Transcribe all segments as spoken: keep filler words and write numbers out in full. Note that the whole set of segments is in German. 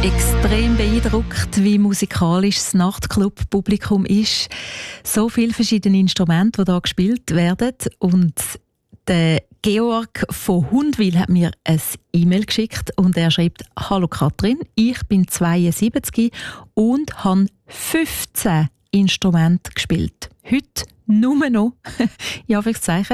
Extrem beeindruckt, wie musikalisch das Nachtclub-Publikum ist. So viele verschiedene Instrumente, die hier gespielt werden. Und der Georg von Hundwil hat mir ein E-Mail geschickt und er schreibt: «Hallo Katrin, ich bin zweiundsiebzig und habe fünfzehn Instrumente gespielt. Heute nur noch, in Anführungszeichen,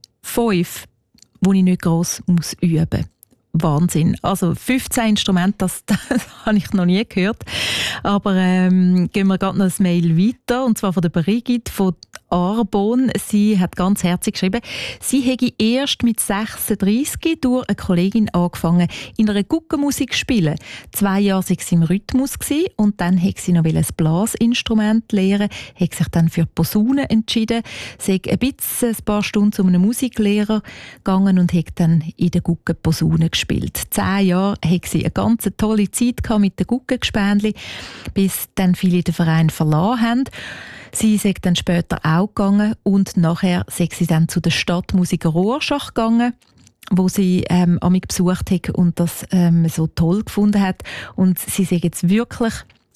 fünf, die ich nicht gross muss üben muss.» Wahnsinn. Also fünfzehn Instrumente, das, das habe ich noch nie gehört. Aber ähm, gehen wir gerade noch ein Mail weiter, und zwar von der Brigitte von Arbon. Sie hat ganz herzlich geschrieben, sie hätte erst mit sechsunddreissig durch eine Kollegin angefangen, in einer Guckenmusik zu spielen. Zwei Jahre war sie im Rhythmus und dann wollte sie noch ein Blasinstrument lernen, hat sich dann für Posaune entschieden, sie hat ein bisschen, ein paar Stunden zu einem Musiklehrer gegangen und hat dann in der Gucke Posaune gespielt. Zehn Jahre hatte sie eine ganz tolle Zeit mit den Guckengespännchen, bis dann viele den Verein verlassen haben. Sie ist dann später auch gegangen und nachher ist sie dann zu der Stadtmusik Rorschach gegangen, wo sie ähm, amig besucht hat und das ähm, so toll gefunden hat. Und sie ist jetzt wirklich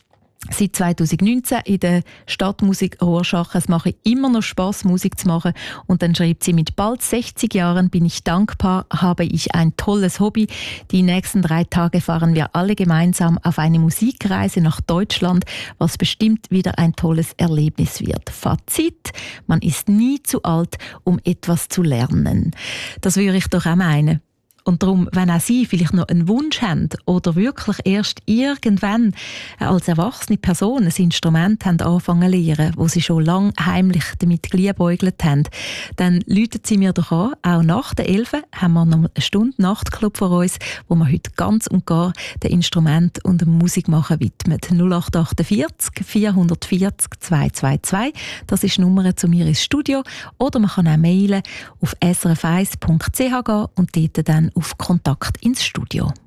seit zweitausendneunzehn in der Stadtmusik Rorschach. Es macht immer noch Spass, Musik zu machen. Und dann schreibt sie: «Mit bald sechzig Jahren bin ich dankbar, habe ich ein tolles Hobby. Die nächsten drei Tage fahren wir alle gemeinsam auf eine Musikreise nach Deutschland, was bestimmt wieder ein tolles Erlebnis wird. Fazit: Man ist nie zu alt, um etwas zu lernen.» Das würde ich doch auch meinen. Und darum, wenn auch Sie vielleicht noch einen Wunsch haben oder wirklich erst irgendwann als erwachsene Person ein Instrument haben anfangen zu lernen, wo Sie schon lange heimlich damit geliebäugelt haben, dann rufen Sie mir doch an. Auch nach der elf haben wir noch eine Stunde Nachtclub vor uns, wo wir heute ganz und gar dem Instrument und dem Musikmachen widmen. null acht achtundvierzig vierhundertvierzig zweihundertzweiundzwanzig, das ist die Nummer zu mir ins Studio. Oder man kann auch mailen auf s r f eins punkt c h gehen und dort dann auf Kontakt ins Studio.